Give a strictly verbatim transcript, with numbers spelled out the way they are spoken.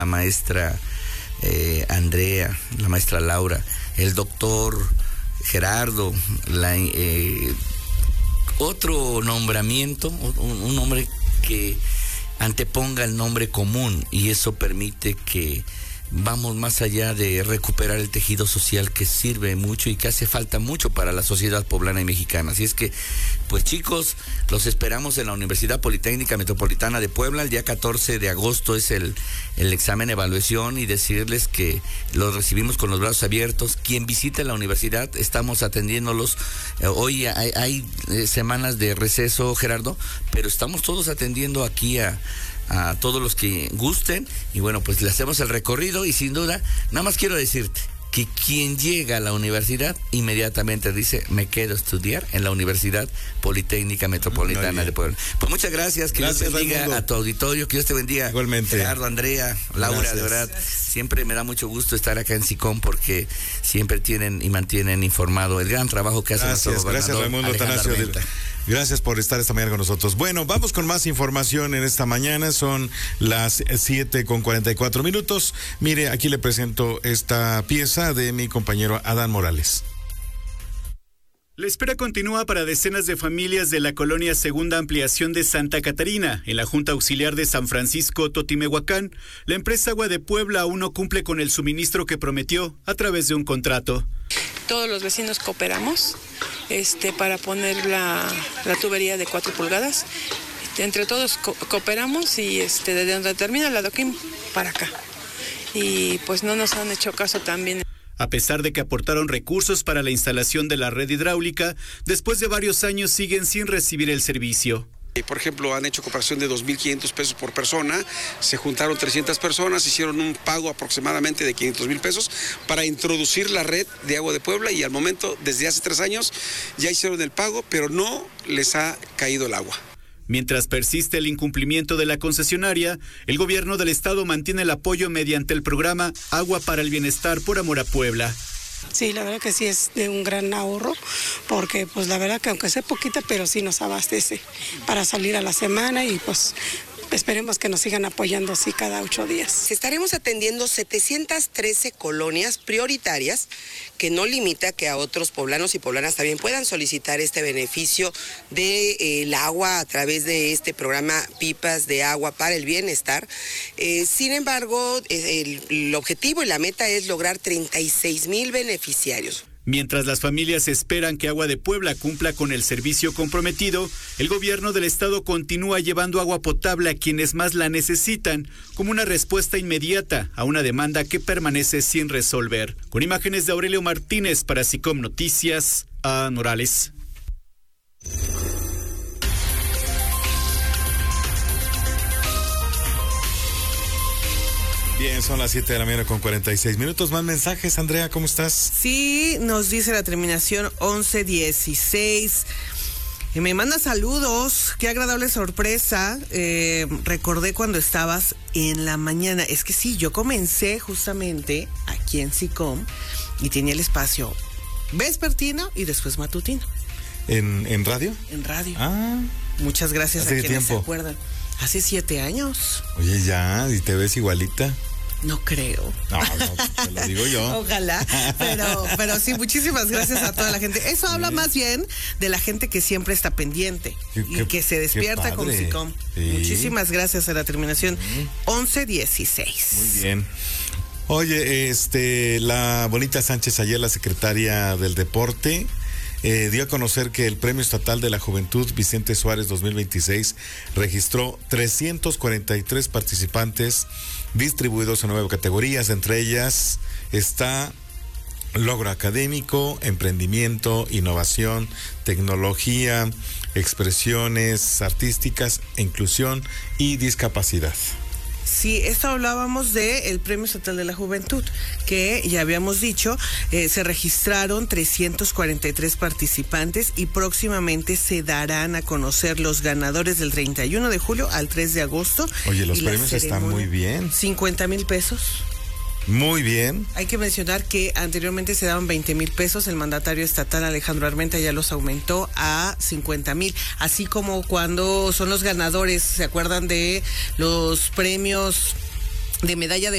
la maestra eh, Andrea, la maestra Laura, el doctor Gerardo, la, eh, otro nombramiento, un, un nombre que anteponga el nombre común, y eso permite que vamos más allá de recuperar el tejido social que sirve mucho y que hace falta mucho para la sociedad poblana y mexicana. Así es que, pues chicos, los esperamos en la Universidad Politécnica Metropolitana de Puebla. El día catorce de agosto es el, el examen de evaluación, y decirles que los recibimos con los brazos abiertos. Quien visite la universidad, estamos atendiéndolos. Eh, hoy hay, hay eh, semanas de receso, Gerardo, pero estamos todos atendiendo aquí a a todos los que gusten, y bueno, pues le hacemos el recorrido, y sin duda, nada más quiero decirte que quien llega a la universidad inmediatamente dice, me quedo a estudiar en la Universidad Politécnica Metropolitana de Puebla. Pues muchas gracias, que gracias, Dios te bendiga, Raimundo, a tu auditorio, que Dios te bendiga. Igualmente. Gerardo, Andrea, Laura, gracias. De verdad, siempre me da mucho gusto estar acá en SICOM, porque siempre tienen y mantienen informado el gran trabajo que hace nuestro gobernador. Gracias, Raimundo Tanacio. Gracias por estar esta mañana con nosotros. Bueno, vamos con más información en esta mañana. Son las siete con cuarenta y cuatro minutos. Mire, aquí le presento esta pieza de mi compañero Adán Morales. La espera continúa para decenas de familias de la colonia Segunda Ampliación de Santa Catarina, en la Junta Auxiliar de San Francisco Totimehuacán. La empresa Agua de Puebla aún no cumple con el suministro que prometió a través de un contrato. Todos los vecinos cooperamos este, para poner la, la tubería de cuatro pulgadas. Entre todos co- cooperamos y este, desde donde termina la Doquín para acá. Y pues no nos han hecho caso también. A pesar de que aportaron recursos para la instalación de la red hidráulica, después de varios años siguen sin recibir el servicio. Por ejemplo, han hecho cooperación de dos mil quinientos pesos por persona, se juntaron trescientas personas, hicieron un pago aproximadamente de quinientos mil pesos para introducir la red de Agua de Puebla, y al momento, desde hace tres años, ya hicieron el pago, pero no les ha caído el agua. Mientras persiste el incumplimiento de la concesionaria, el gobierno del estado mantiene el apoyo mediante el programa Agua para el Bienestar por Amor a Puebla. Sí, la verdad que sí es de un gran ahorro, porque pues la verdad que aunque sea poquita, pero sí nos abastece para salir a la semana, y pues esperemos que nos sigan apoyando así cada ocho días. Estaremos atendiendo setecientas trece colonias prioritarias, que no limita que a otros poblanos y poblanas también puedan solicitar este beneficio del de, eh, agua a través de este programa Pipas de Agua para el Bienestar. Eh, sin embargo, el, el objetivo y la meta es lograr treinta y seis mil beneficiarios. Mientras las familias esperan que Agua de Puebla cumpla con el servicio comprometido, el gobierno del estado continúa llevando agua potable a quienes más la necesitan, como una respuesta inmediata a una demanda que permanece sin resolver. Con imágenes de Aurelio Martínez para SICOM Noticias, a Morales. Bien, son las siete de la mañana con cuarenta y seis minutos. Más mensajes, Andrea, ¿cómo estás? Sí, nos dice la terminación once dieciséis. Y me manda saludos, qué agradable sorpresa. Eh, recordé cuando estabas en la mañana. Es que sí, yo comencé justamente aquí en SICOM y tenía el espacio vespertino y después matutino. ¿En, en radio? En radio. Ah. Muchas gracias a quienes tiempo? se acuerdan. Hace siete años. Oye, ya, y te ves igualita. No creo. No, no, te lo digo yo. Ojalá, pero, pero sí, muchísimas gracias a toda la gente. Eso habla sí. más bien de la gente que siempre está pendiente qué, y que se despierta con SICOM. Sí. Muchísimas gracias a la terminación sí. once dieciséis. Muy bien. Oye, este, la bonita Sánchez Ayala, secretaria del Deporte, Eh, dio a conocer que el Premio Estatal de la Juventud Vicente Suárez dos mil veintiséis registró trescientos cuarenta y tres participantes distribuidos en nueve categorías. Entre ellas está logro académico, emprendimiento, innovación, tecnología, expresiones artísticas, inclusión y discapacidad. Sí, esto hablábamos del Premio Estatal de la Juventud, que ya habíamos dicho, eh, se registraron trescientos cuarenta y tres participantes y próximamente se darán a conocer los ganadores del treinta y uno de julio al tres de agosto. Oye, los premios están muy bien. cincuenta mil pesos. Muy bien. Hay que mencionar que anteriormente se daban veinte mil pesos, el mandatario estatal Alejandro Armenta ya los aumentó a cincuenta mil, así como cuando son los ganadores, ¿se acuerdan de los premios de medalla de